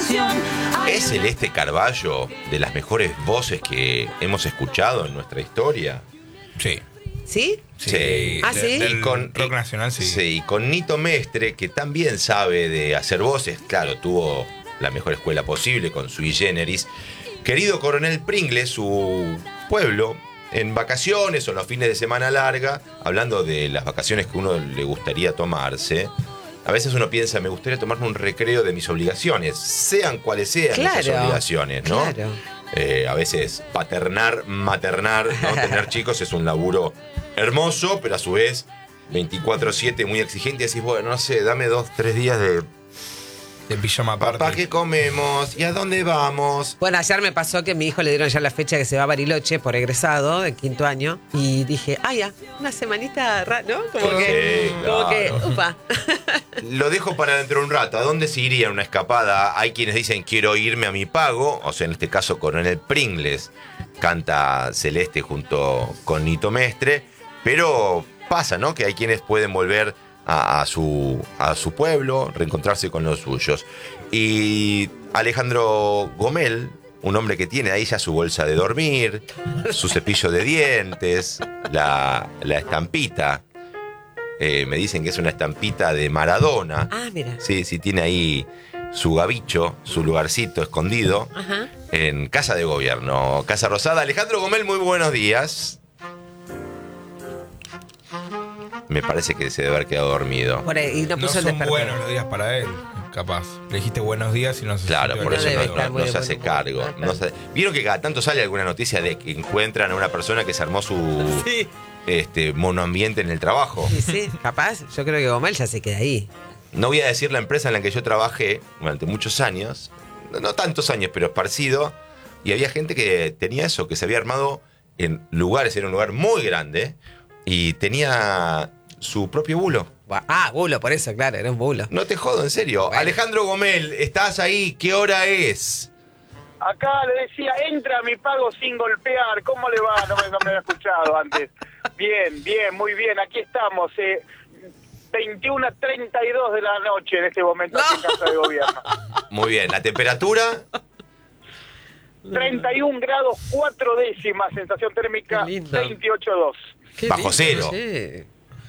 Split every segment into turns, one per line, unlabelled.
¿Es Celeste Carballo de las mejores voces que hemos escuchado en nuestra historia?
Sí.
¿Sí?
Sí.
¿Ah, sí?
Del
Y con,
rock nacional, sí.
Sí, y con Nito Mestre, que también sabe de hacer voces. Claro, tuvo la mejor escuela posible con Sui Generis. Querido Coronel Pringles, su pueblo, en vacaciones o en los fines de semana larga, hablando de las vacaciones que uno le gustaría tomarse. A veces uno piensa, me gustaría tomarme un recreo de mis obligaciones, sean cuales sean esas obligaciones, ¿no?
Claro.
A veces maternar, ¿no? Tener chicos es un laburo hermoso, pero a su vez 24/7 muy exigente. Y decís, bueno, no sé, dame 2-3 días de
pijama party.
papá, ¿qué comemos? ¿Y a dónde vamos?
Bueno, ayer me pasó que a mi hijo le dieron ya la fecha que se va a Bariloche por egresado de 5º año. Y dije, ya, una semanita, ¿no? Como que, upa.
Lo dejo para dentro de un rato. ¿A dónde se iría en una escapada? Hay quienes dicen, quiero irme a mi pago. O sea, en este caso, Coronel Pringles canta Celeste junto con Nito Mestre. Pero pasa, ¿no? Que hay quienes pueden volver a su pueblo, reencontrarse con los suyos. Y Alejandro Gomel, un hombre que tiene ahí ya su bolsa de dormir, su cepillo de dientes, la estampita. Me dicen que es una estampita de Maradona.
Mira.
Sí, tiene ahí su gabicho, su lugarcito escondido.
Ajá.
En Casa de Gobierno, Casa Rosada. Alejandro Gomel, muy buenos días. Me parece que se debe haber quedado dormido.
Por ahí, y no
No
puso el
son
despertador.
buenos los días para él, capaz. Le dijiste buenos días y no se
Claro,
sintió
por eso
debe
no,
estar muy
no se
buen
hace
humor.
cargo. No se- ¿Vieron que cada tanto sale alguna noticia de que encuentran a una persona que se armó su
Sí.
monoambiente en el trabajo?
Sí, capaz. Yo creo que Gomel ya se queda ahí.
No voy a decir la empresa en la que yo trabajé durante muchos años, no tantos años, pero esparcido, y había gente que tenía eso, que se había armado en lugares, era un lugar muy grande, y tenía su propio bulo.
Bulo, por eso, claro, era un bulo.
No te jodo, en serio.
Bueno.
Alejandro Gomel, ¿estás ahí? ¿Qué hora es?
Acá le decía, entra mi pago sin golpear. ¿Cómo le va? No me había escuchado antes. Bien, muy bien. Aquí estamos. 21:32 de la noche en este momento aquí en Casa de Gobierno.
Muy bien, ¿la temperatura?
31 grados 4 décimas, sensación térmica
Qué lindo.
28,2.
Qué
Bajo
lindo,
cero.
Sí.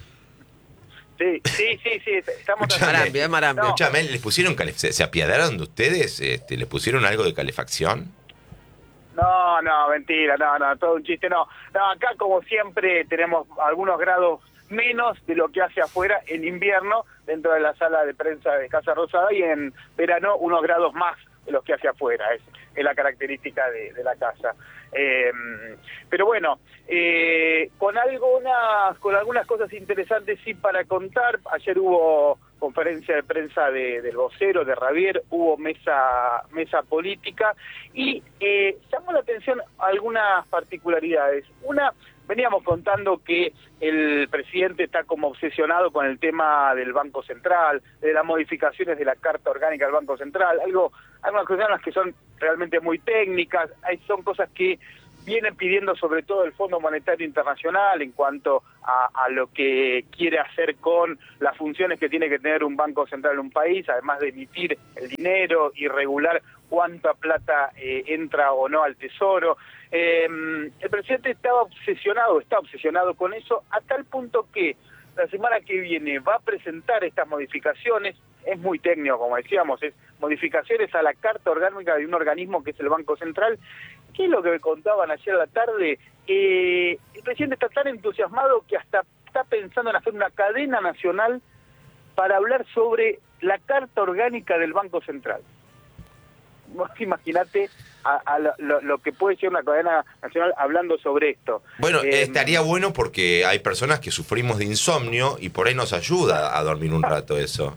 Sí, estamos
Escuchame,
Marambio, marambio.
No.
Escuchame, ¿les pusieron se apiadaron de ustedes? ¿Les pusieron algo de calefacción?
No, mentira, no, todo un chiste, no. No, acá como siempre tenemos algunos grados menos de lo que hace afuera en invierno dentro de la sala de prensa de Casa Rosada y en verano unos grados más de los que hace afuera, es la característica de la casa. Pero bueno, con algunas cosas interesantes sí para contar. Ayer hubo conferencia de prensa del vocero, de Ravier, hubo mesa política y llamó la atención algunas particularidades. Una, veníamos contando que el presidente está como obsesionado con el tema del Banco Central, de las modificaciones de la Carta Orgánica del Banco Central, algunas cosas que son realmente muy técnicas, son cosas que vienen pidiendo sobre todo el Fondo Monetario Internacional en cuanto a lo que quiere hacer con las funciones que tiene que tener un Banco Central en un país, además de emitir el dinero y regular cuánta plata entra o no al Tesoro. El presidente está obsesionado con eso a tal punto que la semana que viene va a presentar estas modificaciones. Es muy técnico, como decíamos, es modificaciones a la Carta Orgánica de un organismo que es el Banco Central. ¿Qué es lo que me contaban ayer a la tarde? El presidente está tan entusiasmado que hasta está pensando en hacer una cadena nacional para hablar sobre la Carta Orgánica del Banco Central. Vos imaginate lo que puede ser una cadena nacional hablando sobre esto.
Bueno, estaría bueno porque hay personas que sufrimos de insomnio y por ahí nos ayuda a dormir un rato eso.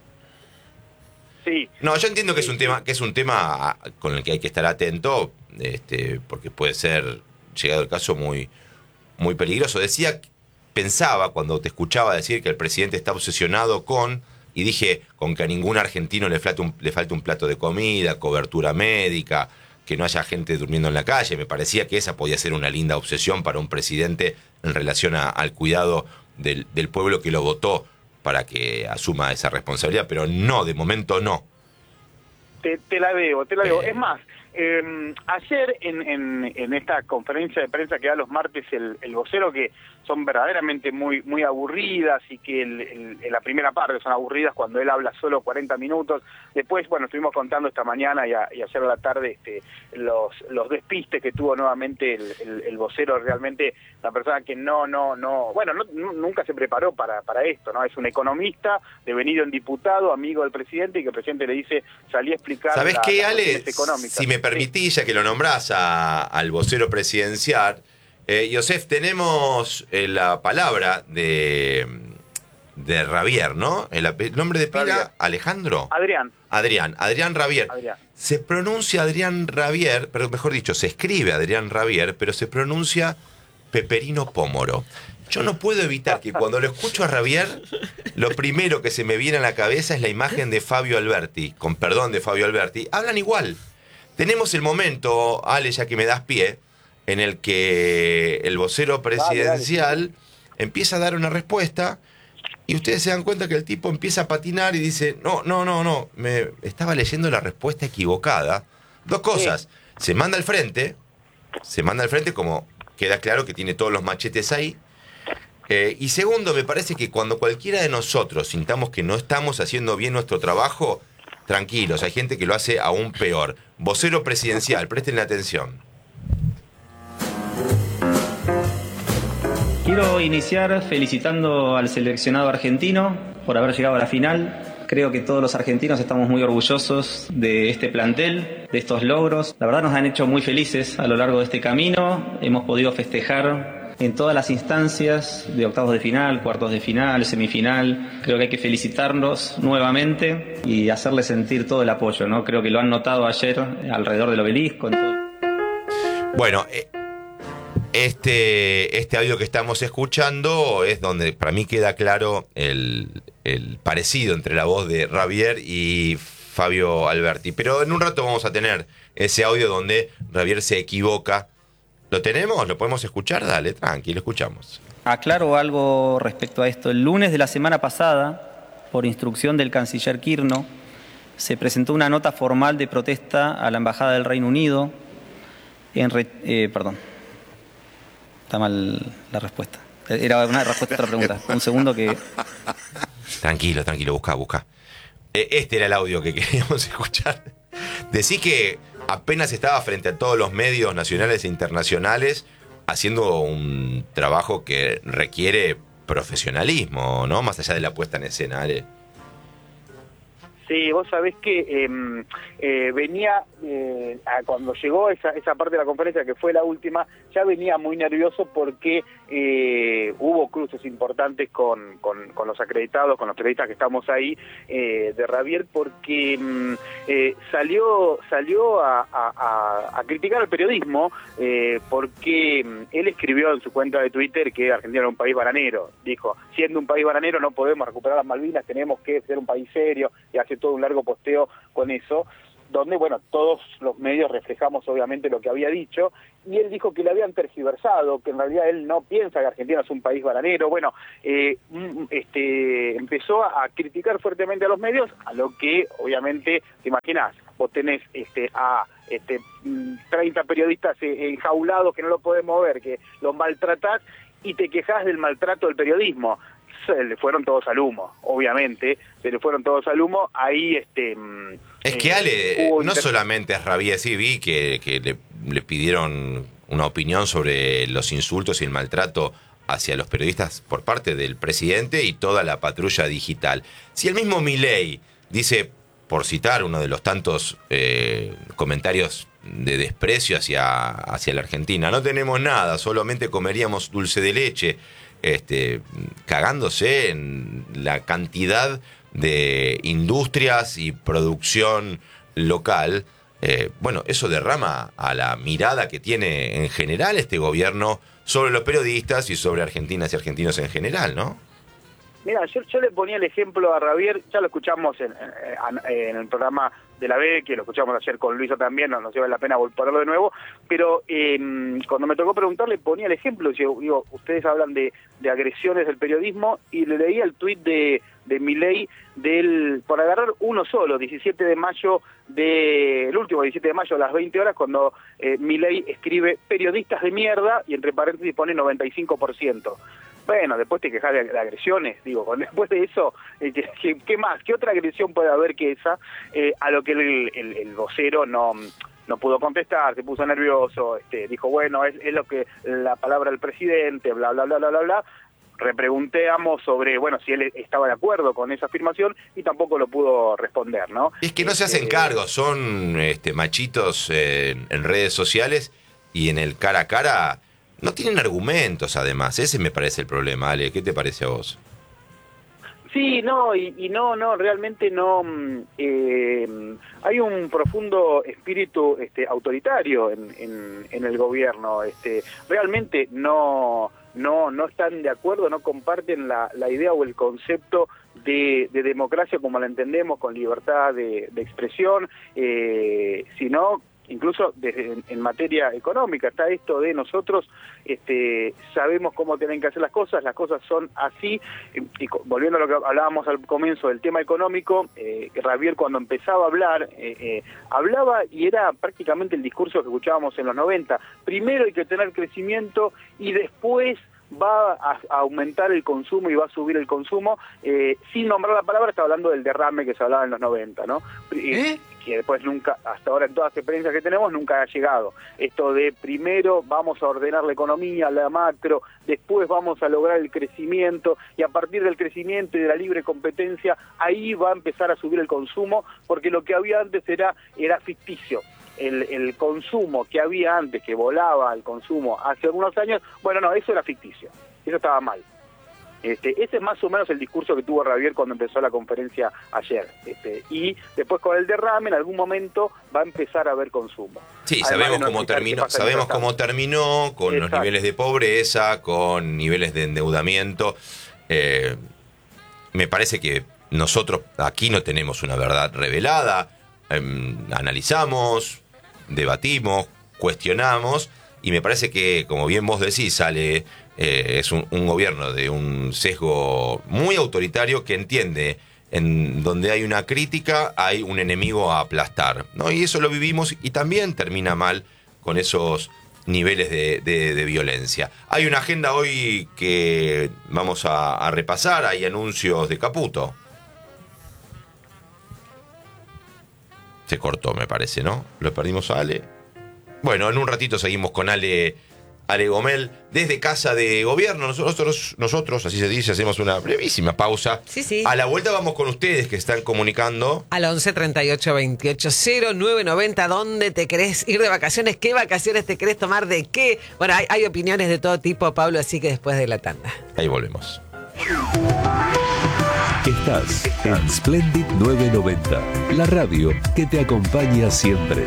Sí.
No, yo entiendo que es un tema con el que hay que estar atento, porque puede ser, llegado el caso, muy, muy peligroso. Pensaba cuando te escuchaba decir que el presidente está obsesionado y dije, con que a ningún argentino le falte un plato de comida, cobertura médica, que no haya gente durmiendo en la calle. Me parecía que esa podía ser una linda obsesión para un presidente en relación al cuidado del pueblo que lo votó para que asuma esa responsabilidad, pero no, de momento no.
Te la debo.
Bien.
Es más, ayer en esta conferencia de prensa que da los martes el vocero, que son verdaderamente muy aburridas y que en la primera parte son aburridas cuando él habla solo 40 minutos. Después, bueno, estuvimos contando esta mañana y ayer a la tarde los despistes que tuvo nuevamente el vocero, realmente la persona que nunca se preparó para esto, ¿no? Es un economista, devenido en diputado, amigo del presidente, y que el presidente le dice, salí a explicar
¿Sabés qué,
las
Ale?
cuestiones económicas.
Si me permitís, ya que lo nombrás al vocero presidencial, Yosef, tenemos la palabra de Ravier, ¿no? El nombre de pila,
Ravier.
Alejandro. Adrián Ravier.
Adrián.
Se pronuncia Adrián Ravier, pero mejor dicho, se escribe Adrián Ravier, pero se pronuncia Peperino Pómoro. Yo no puedo evitar que cuando lo escucho a Ravier, lo primero que se me viene a la cabeza es la imagen de Fabio Alberti, con perdón de Fabio Alberti. Hablan igual. Tenemos el momento, Ale, ya que me das pie, en el que el vocero presidencial empieza a dar una respuesta y ustedes se dan cuenta que el tipo empieza a patinar y dice, no, me estaba leyendo la respuesta equivocada. Dos cosas, se manda al frente como queda claro que tiene todos los machetes ahí. Y segundo, me parece que cuando cualquiera de nosotros sintamos que no estamos haciendo bien nuestro trabajo, tranquilos, hay gente que lo hace aún peor. Vocero presidencial, presten atención.
Quiero iniciar felicitando al seleccionado argentino por haber llegado a la final. Creo que todos los argentinos estamos muy orgullosos de este plantel, de estos logros. La verdad nos han hecho muy felices a lo largo de este camino. Hemos podido festejar en todas las instancias de octavos de final, cuartos de final, semifinal. Creo que hay que felicitarlos nuevamente y hacerles sentir todo el apoyo, ¿no? Creo que lo han notado ayer alrededor del obelisco.
Bueno, este audio que estamos escuchando es donde para mí queda claro el parecido entre la voz de Ravier y Fabio Alberti. Pero en un rato vamos a tener ese audio donde Ravier se equivoca. ¿Lo tenemos? ¿Lo podemos escuchar? Dale, tranquilo, escuchamos.
Aclaro algo respecto a esto. El lunes de la semana pasada, por instrucción del canciller Quirno, se presentó una nota formal de protesta a la Embajada del Reino Unido perdón. Está mal la respuesta. Era una respuesta a otra pregunta. Un segundo que...
Tranquilo, busca. Este era el audio que queríamos escuchar. Decí que apenas estaba frente a todos los medios nacionales e internacionales haciendo un trabajo que requiere profesionalismo, ¿no? Más allá de la puesta en escena, Ale.
Sí, vos sabés que venía, cuando llegó esa parte de la conferencia, que fue la última, ya venía muy nervioso porque hubo cruces importantes con los acreditados, con los periodistas que estamos ahí, de Ravier, porque salió a criticar al periodismo, porque él escribió en su cuenta de Twitter que Argentina era un país bananero. Dijo, siendo un país bananero no podemos recuperar las Malvinas, tenemos que ser un país serio, y hace todo un largo posteo con eso, donde, bueno, todos los medios reflejamos obviamente lo que había dicho, y él dijo que le habían tergiversado, que en realidad él no piensa que Argentina es un país bananero. Bueno, empezó a criticar fuertemente a los medios, a lo que obviamente, te imaginás, vos tenés a 30 periodistas enjaulados que no lo podés mover, que los maltratás, y te quejás del maltrato del periodismo. Se le fueron todos al humo, obviamente, ahí
es que Ale, no solamente es Ravier, sí vi que le pidieron una opinión sobre los insultos y el maltrato hacia los periodistas por parte del presidente y toda la patrulla digital. Si el mismo Milei dice, por citar uno de los tantos comentarios de desprecio hacia la Argentina, no tenemos nada, solamente comeríamos dulce de leche, cagándose en la cantidad de industrias y producción local, bueno, eso derrama a la mirada que tiene en general este gobierno sobre los periodistas y sobre argentinas y argentinos en general, ¿no?
Mira, yo le ponía el ejemplo a Javier, ya lo escuchamos en el programa de la B, que lo escuchamos ayer con Luisa también, no vale la pena volverlo de nuevo, pero cuando me tocó preguntarle ponía el ejemplo, digo, ustedes hablan de agresiones del periodismo, y le leía el tuit de Milei por agarrar uno solo, 17 de mayo, el último 17 de mayo a las 20 horas, cuando Milei escribe periodistas de mierda, y entre paréntesis pone 95%. Bueno, después te quejas de agresiones, digo, después de eso, ¿qué más? ¿Qué otra agresión puede haber que esa? A lo que el vocero no pudo contestar, se puso nervioso, dijo, bueno, es lo que la palabra del presidente, bla, bla, bla, bla, bla, bla. Repregunteamos sobre, bueno, si él estaba de acuerdo con esa afirmación, y tampoco lo pudo responder, ¿no?
Es que no se hacen cargo, son machitos en redes sociales, y en el cara a cara no tienen argumentos, además. Ese me parece el problema, Ale. ¿Qué te parece a vos?
Sí, no, y no, realmente no. Hay un profundo espíritu autoritario en el gobierno. Realmente no están de acuerdo, no comparten la idea o el concepto de democracia como la entendemos, con libertad de expresión, sino incluso en materia económica. Está esto de nosotros sabemos cómo tienen que hacer las cosas son así, y volviendo a lo que hablábamos al comienzo del tema económico, Javier cuando empezaba a hablar, hablaba y era prácticamente el discurso que escuchábamos en los 90, primero hay que tener crecimiento y después va a aumentar el consumo y va a subir el consumo, sin nombrar la palabra. Está hablando del derrame que se hablaba en los 90, ¿no? Que después nunca, hasta ahora en todas las experiencias que tenemos, nunca ha llegado. Esto de primero vamos a ordenar la economía, la macro, después vamos a lograr el crecimiento, y a partir del crecimiento y de la libre competencia, ahí va a empezar a subir el consumo, porque lo que había antes era ficticio. El consumo que había antes, que volaba el consumo hace algunos años, bueno, no, eso era ficticio, eso estaba mal. Ese es más o menos el discurso que tuvo Javier cuando empezó la conferencia ayer. Y después con el derrame, en algún momento va a empezar a haber consumo.
Sí, sabemos cómo terminó, con los niveles de pobreza, con niveles de endeudamiento. Me parece que nosotros aquí no tenemos una verdad revelada. Analizamos, debatimos, cuestionamos, y me parece que, como bien vos decís, Ale, es un gobierno de un sesgo muy autoritario, que entiende en donde hay una crítica hay un enemigo a aplastar, ¿no? Y eso lo vivimos, y también termina mal con esos niveles de violencia. Hay una agenda hoy que vamos a repasar. Hay anuncios de Caputo. Se cortó, me parece, ¿no? Lo perdimos a Ale. Bueno, en un ratito seguimos con Ale Gomel desde Casa de Gobierno. Nosotros, así se dice, hacemos una brevísima pausa.
Sí.
A la vuelta vamos con ustedes, que están comunicando
al 11 38 28 0990. ¿Dónde te querés ir de vacaciones? ¿Qué vacaciones te querés tomar? ¿De qué? Bueno, hay opiniones de todo tipo, Pablo, así que después de la tanda.
Ahí volvemos.
Estás en Splendid 990, la radio que te acompaña siempre.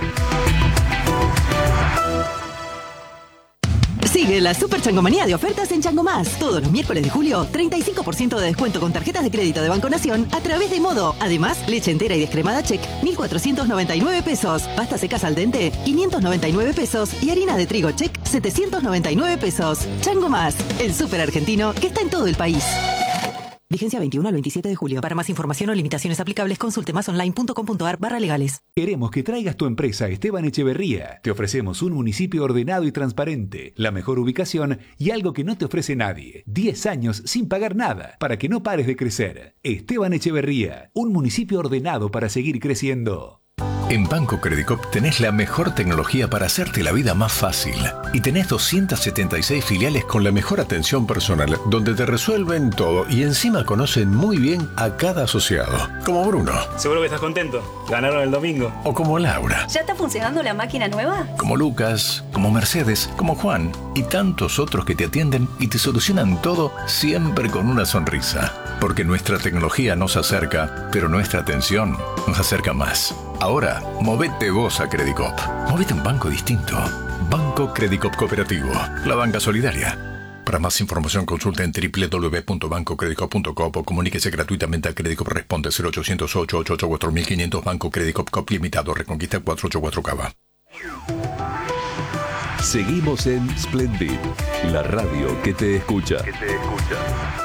Sigue la Super Changomanía de ofertas en Chango Más. Todos los miércoles de julio, 35% de descuento con tarjetas de crédito de Banco Nación a través de Modo. Además, leche entera y descremada Check, 1.499 pesos. Pasta secas al dente, 599 pesos. Y harina de trigo Check, 799 pesos. Chango Más, el súper argentino que está en todo el país. Vigencia 21 al 27 de julio. Para más información o limitaciones aplicables, consulte masonline.com.ar/legales.
Queremos que traigas tu empresa a Esteban Echeverría. Te ofrecemos un municipio ordenado y transparente, la mejor ubicación y algo que no te ofrece nadie. 10 años sin pagar nada, para que no pares de crecer. Esteban Echeverría, un municipio ordenado para seguir creciendo.
En Banco Credicop tenés la mejor tecnología para hacerte la vida más fácil. Y tenés 276 filiales con la mejor atención personal, donde te resuelven todo y encima conocen muy bien a cada asociado. Como Bruno.
Seguro que estás contento. Ganaron el domingo.
O como Laura.
¿Ya está funcionando la máquina nueva?
Como Lucas, como Mercedes, como Juan y tantos otros que te atienden y te solucionan todo siempre con una sonrisa. Porque nuestra tecnología nos acerca, pero nuestra atención nos acerca más. Ahora, movete vos a Credicop. Movete a un banco distinto. Banco Credicop Cooperativo. La banca solidaria. Para más información consulta en www.bancocredicorp.com o comuníquese gratuitamente al Credicop Responde 0800-888-4500 Banco Credicop Cop Limitado Reconquista 484 Cava.
Seguimos en Splendid, la radio que te escucha.